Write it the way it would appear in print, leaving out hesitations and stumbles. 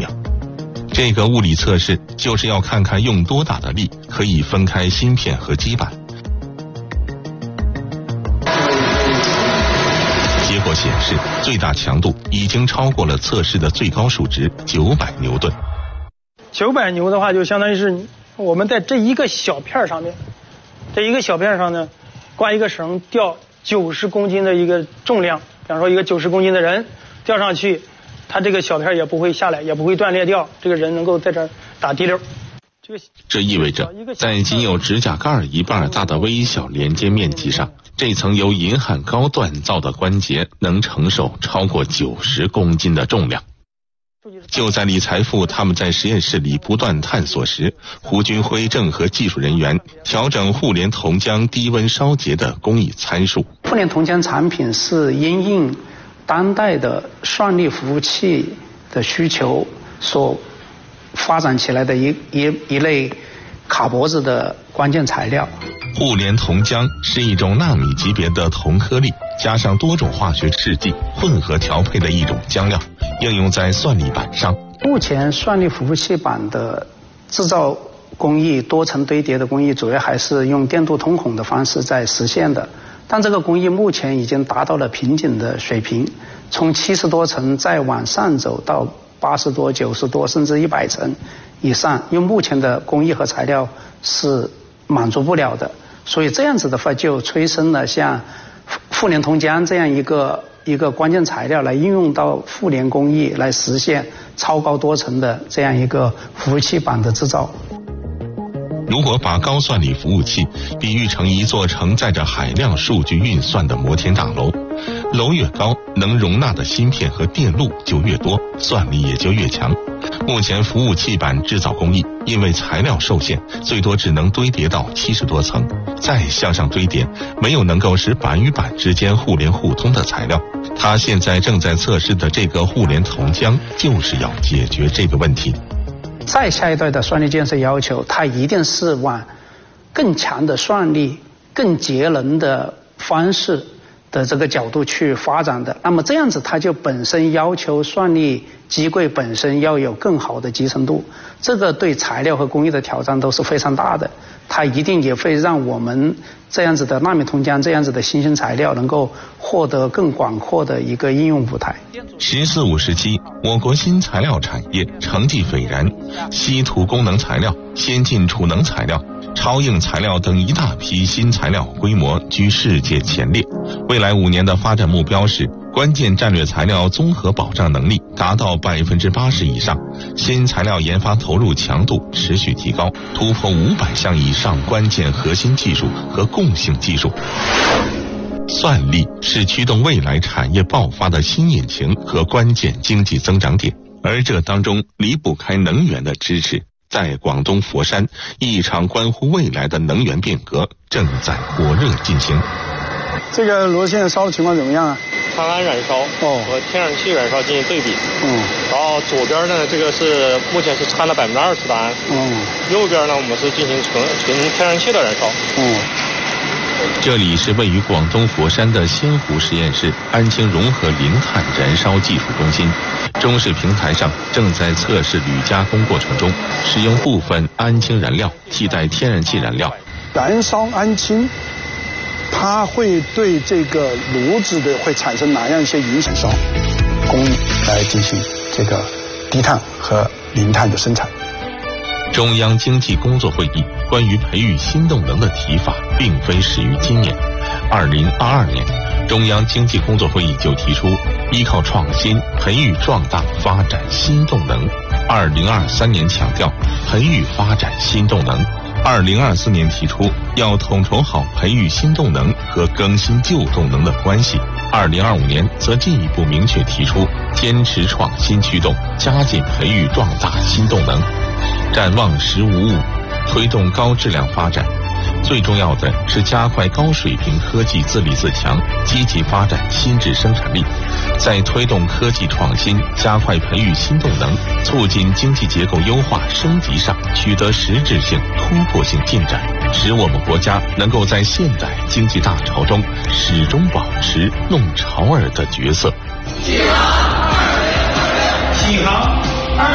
秒。这个物理测试就是要看看用多大的力可以分开芯片和基板。结果显示，最大强度已经超过了测试的最高数值900牛顿。 900牛的话，就相当于是我们在这一个小片上面，这一个小片上呢，挂一个绳，吊90公斤的一个重量，比方说一个90公斤的人吊上去，它这个小片也不会下来，也不会断裂掉，这个人能够在这儿打滴溜。 这意味着，在仅有指甲盖一半大的微小连接面积上，这层由银焊膏锻造的关节能承受超过90公斤的重量。就在李财富他们在实验室里不断探索时，胡军辉正和技术人员调整互联铜浆低温烧结的工艺参数。 互联铜浆产品是因应当代的算力服务器的需求所发展起来的一类卡脖子的关键材料。 互联铜浆是一种纳米级别的铜颗粒加上多种化学试剂混合调配的一种浆料，应用在算力板上。 目前算力服务器板的制造工艺，多层堆叠的工艺主要还是用电镀通孔的方式在实现的，但这个工艺目前已经达到了瓶颈的水平，从70多层再往上走到80多、90多甚至100层以上，用目前的工艺和材料是满足不了的。所以这样子的话，就催生了像互联铜浆这样一个关键材料来应用到互联工艺，来实现超高多层的这样一个服务器板的制造。 如果把高算力服务器比喻成一座承载着海量数据运算的摩天大楼，楼越高，能容纳的芯片和电路就越多，算力也就越强。目前服务器板制造工艺因为材料受限，最多只能堆叠到70多层，再向上堆叠，没有能够使板与板之间互联互通的材料。它现在正在测试的这个互联铜浆，就是要解决这个问题。 再下一代的算力建设要求，它一定是往更强的算力、更节能的方式的这个角度去发展的。那么这样子，它就本身要求算力机柜本身要有更好的集成度，这个对材料和工艺的挑战都是非常大的。它一定也会让我们这样子的纳米铜浆这样子的新兴材料能够获得更广阔的一个应用舞台。 “14五”时期，我国新材料产业成绩斐然，稀土功能材料、先进储能材料、超硬材料等一大批新材料规模居世界前列。未来5年的发展目标是关键战略材料综合保障能力达到80%以上，新材料研发投入强度持续提高，突破500项以上关键核心技术和共性技术。算力是驱动未来产业爆发的新引擎和关键经济增长点，而这当中离不开能源的支持。在广东佛山，一场关乎未来的能源变革正在火热进行。 这个炉现在烧的情况怎么样啊？ 碳氨燃烧和天然气燃烧进行对比。然后左边呢，这个是目前是掺了20%的氨。右边呢，我们是进行纯天然气的燃烧。 这里是位于广东佛山的仙湖实验室安氢融合零碳燃烧技术中心，中式平台上正在测试铝加工过程中，使用部分安氢燃料替代天然气燃料。 燃烧安氢，它会对这个炉子的会产生哪样一些影响？工艺来进行这个低碳和零碳的生产。 中央经济工作会议关于培育新动能的提法并非始于今年。2022年，中央经济工作会议就提出依靠创新培育壮大发展新动能。2023年强调培育发展新动能。2024年提出要统筹好培育新动能和更新旧动能的关系。2025年则进一步明确提出坚持创新驱动，加紧培育壮大新动能。展望15五，推动高质量发展，最重要的是加快高水平科技自立自强，积极发展新质生产力，在推动科技创新、加快培育新动能、促进经济结构优化升级上取得实质性、突破性进展，使我们国家能够在现代经济大潮中始终保持弄潮儿的角色。 启航